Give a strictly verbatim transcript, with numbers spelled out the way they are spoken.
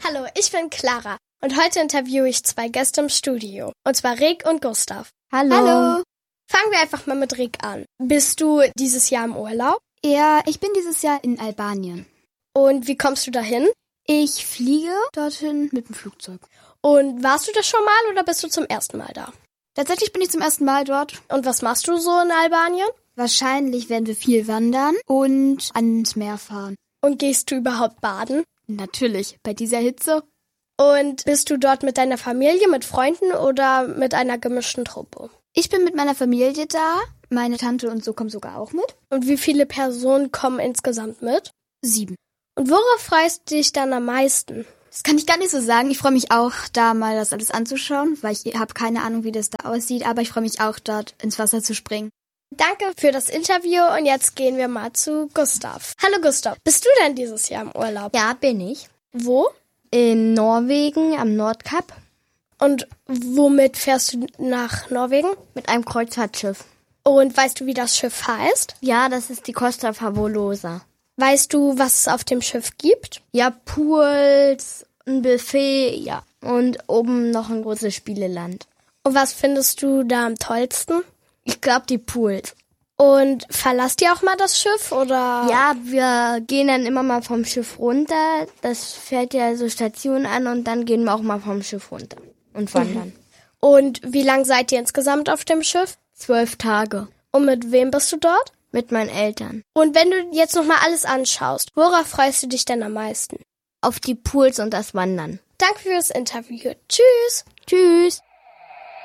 Hallo, ich bin Clara und heute interviewe ich zwei Gäste im Studio, und zwar Rick und Gustav. Hallo. Hallo. Fangen wir einfach mal mit Rick an. Bist du dieses Jahr im Urlaub? Ja, ich bin dieses Jahr in Albanien. Und wie kommst du dahin? Ich fliege dorthin mit dem Flugzeug. Und warst du das schon mal oder bist du zum ersten Mal da? Tatsächlich bin ich zum ersten Mal dort. Und was machst du so in Albanien? Wahrscheinlich werden wir viel wandern und ans Meer fahren. Und gehst du überhaupt baden? Natürlich, bei dieser Hitze. Und bist du dort mit deiner Familie, mit Freunden oder mit einer gemischten Truppe? Ich bin mit meiner Familie da. Meine Tante und so kommen sogar auch mit. Und wie viele Personen kommen insgesamt mit? Sieben. Und worauf freust du dich dann am meisten? Das kann ich gar nicht so sagen. Ich freue mich auch, da mal das alles anzuschauen, weil ich habe keine Ahnung, wie das da aussieht. Aber ich freue mich auch, dort ins Wasser zu springen. Danke für das Interview und jetzt gehen wir mal zu Gustav. Hallo Gustav, bist du denn dieses Jahr im Urlaub? Ja, bin ich. Wo? In Norwegen am Nordkap. Und womit fährst du nach Norwegen? Mit einem Kreuzfahrtschiff. Und weißt du, wie das Schiff heißt? Ja, das ist die Costa Favolosa. Weißt du, was es auf dem Schiff gibt? Ja, Pools, ein Buffet, ja. Und oben noch ein großes Spieleland. Und was findest du da am tollsten? Ich glaube, die Pools. Und verlasst ihr auch mal das Schiff, oder? Ja, wir gehen dann immer mal vom Schiff runter. Das fährt ja so Stationen an und dann gehen wir auch mal vom Schiff runter und wandern. Mhm. Und wie lang seid ihr insgesamt auf dem Schiff? Zwölf Tage. Und mit wem bist du dort? Mit meinen Eltern. Und wenn du jetzt nochmal alles anschaust, worauf freust du dich denn am meisten? Auf die Pools und das Wandern. Danke fürs Interview. Tschüss. Tschüss.